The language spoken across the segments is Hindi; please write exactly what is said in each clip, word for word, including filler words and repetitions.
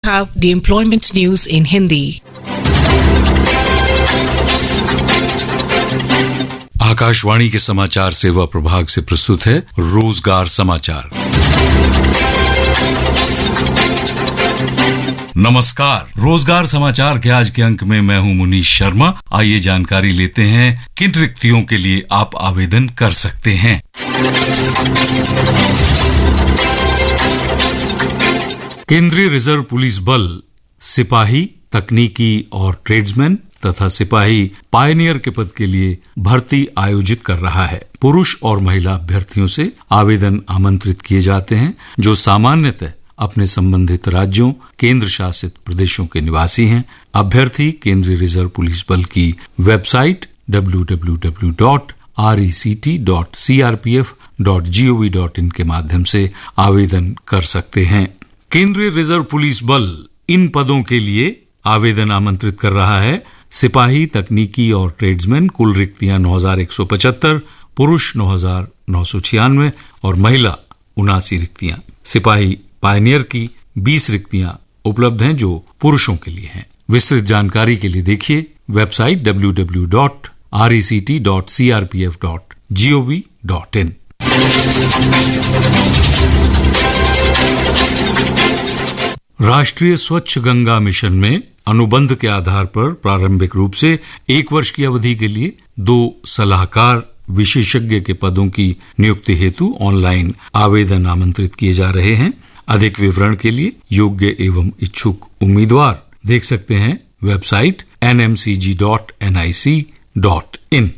have the employment news in Hindi. Akashvani के समाचार सेवा प्रभाग से प्रस्तुत है रोजगार समाचार। नमस्कार, रोजगार समाचार के आज के अंक में मैं हूं मुनीश शर्मा। आइए जानकारी लेते हैं किन रिक्तियों के लिए आप आवेदन कर सकते हैं। केंद्रीय रिजर्व पुलिस बल सिपाही, तकनीकी और ट्रेड्समैन तथा सिपाही पायनियर के पद के लिए भर्ती आयोजित कर रहा है। पुरुष और महिला अभ्यर्थियों से आवेदन आमंत्रित किए जाते हैं जो सामान्यतः अपने संबंधित राज्यों, केंद्र शासित प्रदेशों के निवासी हैं। अभ्यर्थी केंद्रीय रिजर्व पुलिस बल की website W W W dot R E C T dot C R P F dot G O V dot in के माध्यम से आवेदन कर सकते हैं। केंद्रीय रिजर्व पुलिस बल इन पदों के लिए आवेदन आमंत्रित कर रहा है। सिपाही, तकनीकी और ट्रेड्समैन कुल रिक्तियां नौ हजार एक सौ पचहत्तर, पुरुष नौ हजार नौ सौ छियानवे और महिला उनासी रिक्तियां। सिपाही पायनियर की बीस रिक्तियां उपलब्ध हैं जो पुरुषों के लिए हैं। विस्तृत जानकारी के लिए देखिए website W W W dot R E C T dot C R P F dot G O V dot in. राष्ट्रीय स्वच्छ गंगा मिशन में अनुबंध के आधार पर प्रारंभिक रूप से एक वर्ष की अवधि के लिए दो सलाहकार विशेषज्ञ के पदों की नियुक्ति हेतु ऑनलाइन आवेदन आमंत्रित किए जा रहे हैं। अधिक विवरण के लिए योग्य एवं इच्छुक उम्मीदवार देख सकते हैं website N M C ji dot N I C dot in.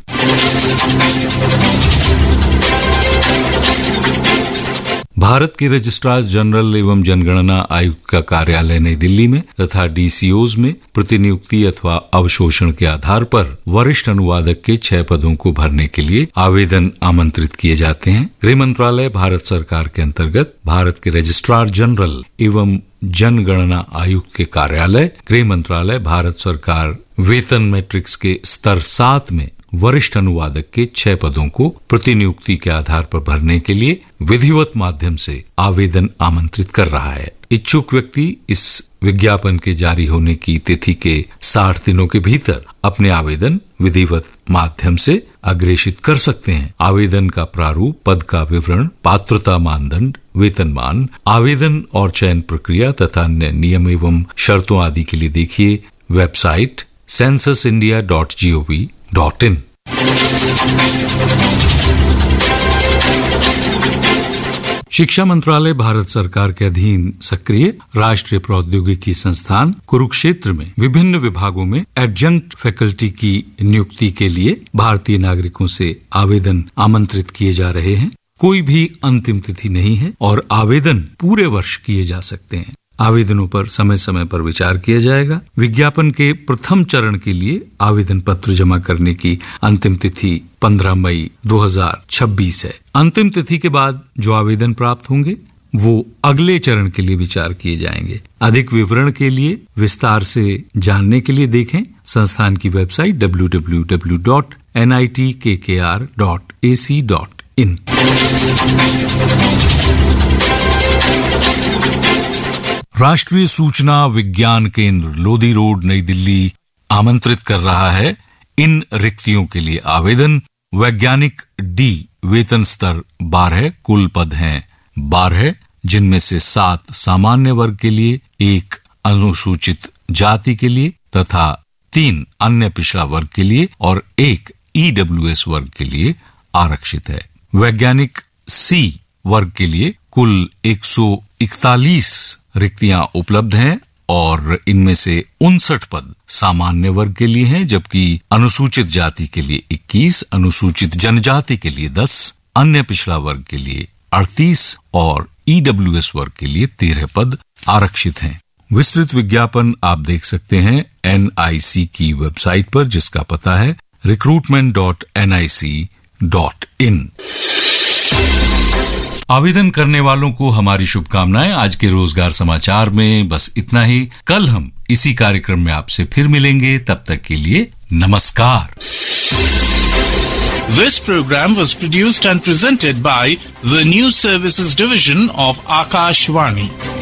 Bharat के रजिस्ट्रार जनरल एवं जनगणना आयुक्त का कार्यालय नई दिल्ली में तथा डी सी ओज में प्रतिनियुक्ति अथवा अवशोषण के आधार पर वरिष्ठ अनुवादक के छह पदों को भरने के लिए आवेदन आमंत्रित किए जाते हैं। गृह मंत्रालय भारत सरकार के अंतर्गत भारत के रजिस्ट्रार जनरल एवं जनगणना आयुक्त के कार्यालय, गृह मंत्रालय भारत सरकार वेतन मैट्रिक्स के स्तर सात में वरिष्ठ अनुवादक के छह पदों को प्रतिनियुक्ति के आधार पर भरने के लिए विधिवत माध्यम से आवेदन आमंत्रित कर रहा है। इच्छुक व्यक्ति इस विज्ञापन के जारी होने की तिथि के साठ दिनों के भीतर अपने आवेदन विधिवत माध्यम से अग्रेषित कर सकते हैं। आवेदन का प्रारूप, पद का विवरण, पात्रता मानदंड, वेतनमान, आवेदन और चयन प्रक्रिया तथा अन्य नियम एवं शर्तों आदि के लिए देखिए website census India dot G O V dot in. शिक्षा मंत्रालय भारत सरकार के अधीन सक्रिय राष्ट्रीय प्रौद्योगिकी संस्थान कुरुक्षेत्र में विभिन्न विभागों में एडजंक्ट फैकल्टी की नियुक्ति के लिए भारतीय नागरिकों से आवेदन आमंत्रित किए जा रहे हैं। कोई भी अंतिम तिथि नहीं है और आवेदन पूरे वर्ष किए जा सकते हैं। आवेदनों पर समय समय पर विचार किया जाएगा। विज्ञापन के प्रथम चरण के लिए आवेदन पत्र जमा करने की अंतिम तिथि पंद्रह मई दो हजार छब्बीस है। अंतिम तिथि के बाद जो आवेदन प्राप्त होंगे वो अगले चरण के लिए विचार किए जाएंगे। अधिक विवरण के लिए विस्तार से जानने के लिए देखें संस्थान की website W W W dot N I T के के R dot A C dot in. राष्ट्रीय सूचना विज्ञान केंद्र लोधी रोड नई दिल्ली आमंत्रित कर रहा है इन रिक्तियों के लिए आवेदन। वैज्ञानिक डी वेतन स्तर बारह, कुल पद हैं बारह जिनमें से सात सामान्य वर्ग के लिए, एक अनुसूचित जाति के लिए तथा तीन अन्य पिछड़ा वर्ग के लिए और एक ई डब्ल्यू एस वर्ग के लिए आरक्षित है। वैज्ञानिक सी वर्ग के लिए कुल एक सौ इकतालीस रिक्तियां उपलब्ध हैं और इनमें से उनसठ पद सामान्य वर्ग के लिए हैं, जबकि अनुसूचित जाति के लिए इक्कीस, अनुसूचित जनजाति के लिए दस, अन्य पिछड़ा वर्ग के लिए अड़तीस और ई डब्ल्यू एस वर्ग के लिए तेरह पद आरक्षित हैं। विस्तृत विज्ञापन आप देख सकते हैं एन आई सी की वेबसाइट पर जिसका पता है recruitment dot N I C dot in. आवेदन करने वालों को हमारी शुभकामनाएं। आज के रोजगार समाचार में बस इतना ही। कल हम इसी कार्यक्रम में आपसे फिर मिलेंगे, तब तक के लिए नमस्कार। This program was produced and presented by the News Services Division of Akashvani.